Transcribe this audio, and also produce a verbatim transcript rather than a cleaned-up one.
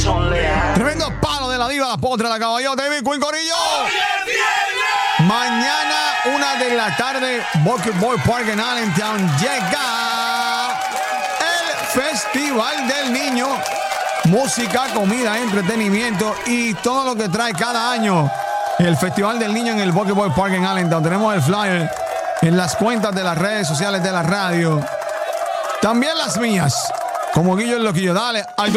Tremendo palo de la diva, la potra, la caballota, David Queen Corillo. Mañana, una de la tarde, Buckboy Park en Allentown, llega el Festival del Niño. Música, comida, entretenimiento y todo lo que trae cada año el Festival del Niño en el Buckboy Park en Allentown. Tenemos el flyer en las cuentas de las redes sociales de la radio. También las mías, como Guillo el Loquillo. Dale,